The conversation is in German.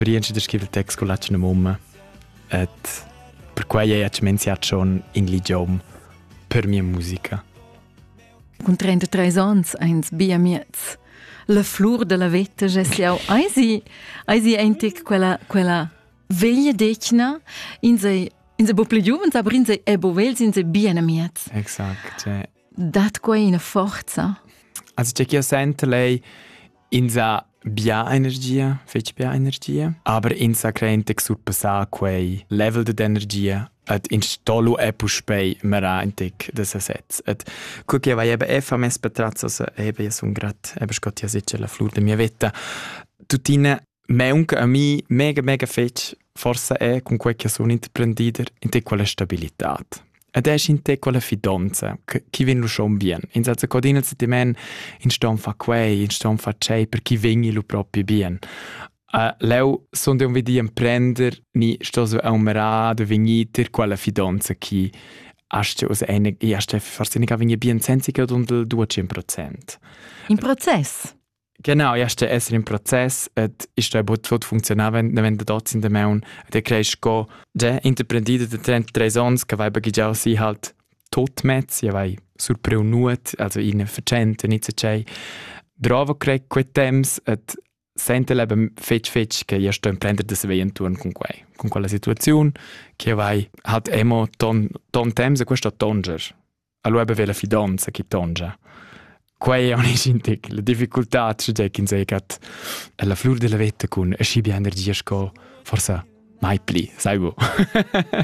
Rienci da scrivere il text con la cena mumma et per quei è menziat schon in l'idiom per mia musica. Con 33 ans eins bia miez la flor de la vetta gesiau eisi entic quella veglia decna in sei bopli giuvens aber in sei ebovels in sei biena miez. Exakt. Dat quei una forza. Also c'è chi io sento lei in sa bia energia, fece bia energia, aber in sa crente che surpassa quei level de energia et in stolu e puspei mera intic de sa sets. Et quel che vai ebe fa mes petrazzo se ebe io sun grat, ebe scott ja sicher la flor de mia vetta. Tutina meunca a mi mega fece forse è con quel che sono intraprendider in te quella stabilitat. Ed è in te quella fidanza, chi viene lo schon bien. In senza codina il sentiment in stom fa quei, in stom fa c'è, per chi viene lo proprio bien. Leu son de un vedi imprender, ni sto so a un merado veniter quella fidanza chi aste us ene, e aste forse ne venire bien senza che un del 200%. In process. Genau, ja, ste essere in Prozess et ist da bot funktionieren wenn da dort in der Maun der kreis go de interpretiert de 33 ans che vai baggiau si halt totmetz ja vai surpreunut also in vercent nicht c'è drova crec quetems et sente leben fetch che ja sto in prender das veien tun con quella situazione che vai halt emo ton temps questo tonger allora beve la fidanza che tonga. Quei è uniscintic, la difficoltà c'è che sei gat la flor della vetta con a scibia energia sco forse mai pli, sai bo.